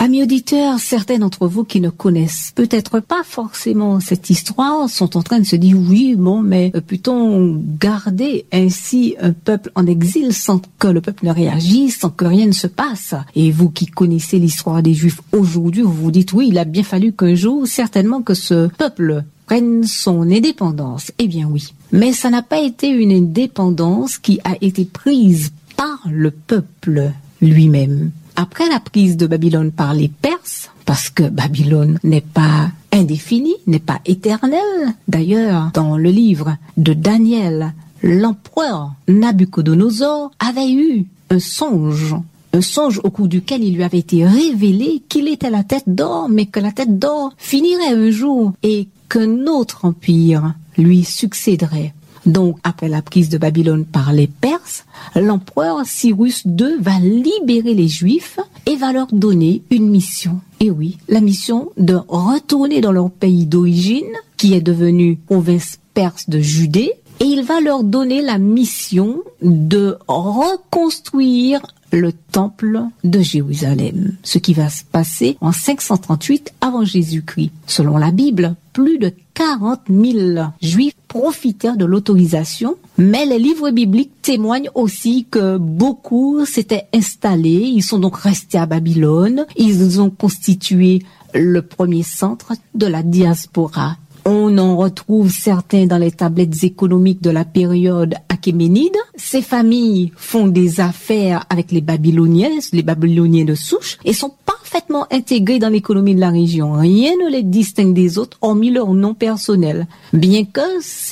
Amis auditeurs, certains d'entre vous qui ne connaissent peut-être pas forcément cette histoire sont en train de se dire oui, bon, mais peut-on garder ainsi un peuple en exil sans que le peuple ne réagisse, sans que rien ne se passe? Et vous qui connaissez l'histoire des Juifs aujourd'hui, vous vous dites oui, il a bien fallu qu'un jour, certainement que ce peuple prenne son indépendance. Eh bien oui. Mais ça n'a pas été une indépendance qui a été prise par le peuple lui-même. Après la prise de Babylone par les Perses, parce que Babylone n'est pas indéfinie, n'est pas éternelle. D'ailleurs, dans le livre de Daniel, l'empereur Nabuchodonosor avait eu un songe au cours duquel il lui avait été révélé qu'il était la tête d'or, mais que la tête d'or finirait un jour et qu'un autre empire lui succéderait. Donc, après la prise de Babylone par les Perses, l'empereur Cyrus II va libérer les Juifs et va leur donner une mission. Et oui, la mission de retourner dans leur pays d'origine, qui est devenu province perse de Judée, et il va leur donner la mission de reconstruire le temple de Jérusalem, ce qui va se passer en 538 avant Jésus-Christ. Selon la Bible, plus de 40 000 Juifs profitèrent de l'autorisation, mais les livres bibliques témoignent aussi que beaucoup s'étaient installés, ils sont donc restés à Babylone, ils ont constitué le premier centre de la diaspora. On en retrouve certains dans les tablettes économiques de la période achéménide. Ces familles font des affaires avec les Babyloniens de souche, et sont parfaitement intégrés dans l'économie de la région. Rien ne les distingue des autres, hormis leur nom personnel. Bien que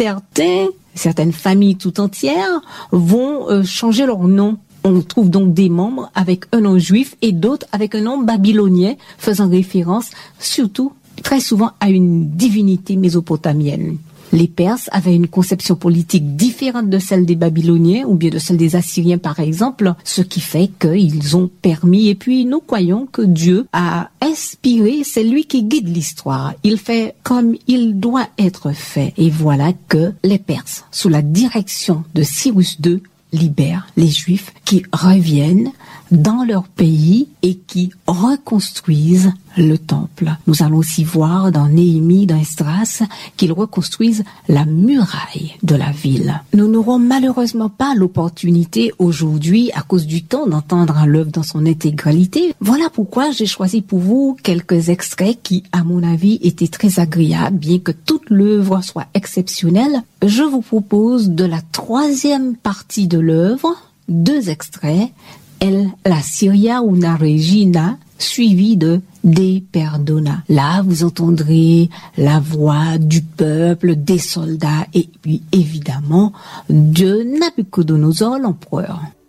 certaines familles tout entières vont changer leur nom. On trouve donc des membres avec un nom juif et d'autres avec un nom babylonien, faisant référence surtout très souvent à une divinité mésopotamienne. Les Perses avaient une conception politique différente de celle des Babyloniens ou bien de celle des Assyriens par exemple, ce qui fait qu'ils ont permis, et puis nous croyons que Dieu a inspiré, c'est lui qui guide l'histoire. Il fait comme il doit être fait. Et voilà que les Perses, sous la direction de Cyrus II, libèrent les Juifs qui reviennent dans leur pays et qui reconstruisent le temple. Nous allons aussi voir dans Néhémie, dans Esdras, qu'ils reconstruisent la muraille de la ville. Nous n'aurons malheureusement pas l'opportunité aujourd'hui, à cause du temps, d'entendre l'œuvre dans son intégralité. Voilà pourquoi j'ai choisi pour vous quelques extraits qui, à mon avis, étaient très agréables, bien que toute l'œuvre soit exceptionnelle. Je vous propose de la troisième partie de l'œuvre, 2 extraits, la Syria una regina, suivi de De perdona. Là, vous entendrez la voix du peuple, des soldats et puis évidemment de Nabuchodonosor, l'empereur.